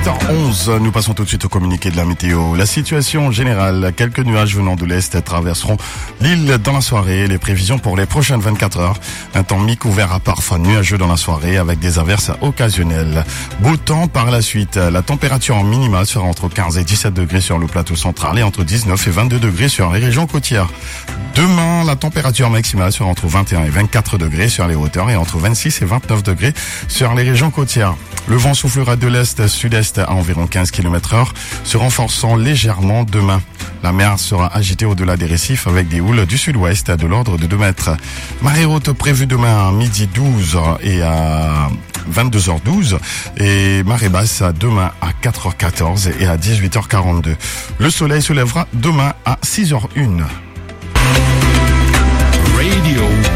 17h11, nous passons tout de suite au communiqué de la météo. La situation générale, quelques nuages venant de l'Est traverseront l'île dans la soirée. Les prévisions pour les prochaines 24 heures, un temps mi-couvert à parfois nuageux dans la soirée avec des averses occasionnelles. Beau temps par la suite, la température en minima sera entre 15 et 17 degrés sur le plateau central et entre 19 et 22 degrés sur les régions côtières. Demain, la température maximale sera entre 21 et 24 degrés sur les hauteurs et entre 26 et 29 degrés sur les régions côtières. Le vent soufflera de l'est-sud-est à environ 15 km/h, se renforçant légèrement demain. La mer sera agitée au-delà des récifs avec des houles du sud-ouest de l'ordre de 2 mètres. Marée haute prévue demain à midi 12 et à 22h12 et marée basse demain à 4h14 et à 18h42. Le soleil se lèvera demain à 6h01.